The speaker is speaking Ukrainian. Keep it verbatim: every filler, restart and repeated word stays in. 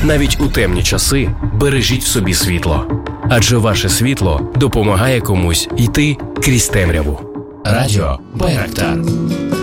Навіть у темні часи бережіть в собі світло. Адже ваше світло допомагає комусь йти крізь темряву. Радіо Байрактар.